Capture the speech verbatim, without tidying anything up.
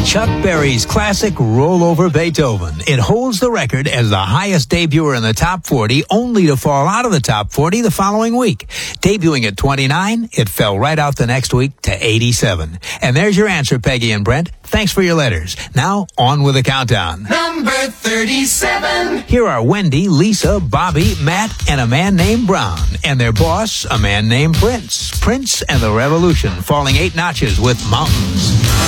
Chuck Berry's classic Roll Over Beethoven. It holds the record as the highest debuter in the top forty, only to fall out of the top forty the following week. Debuting at twenty-nine, it fell right out the next week to eighty-seven. And there's your answer, Peggy and Brent. Thanks for your letters. Now, on with the countdown. Number thirty-seven. Here are Wendy, Lisa, Bobby, Matt, and a man named Brown. And their boss, a man named Prince. Prince and the Revolution, falling eight notches with Mountains.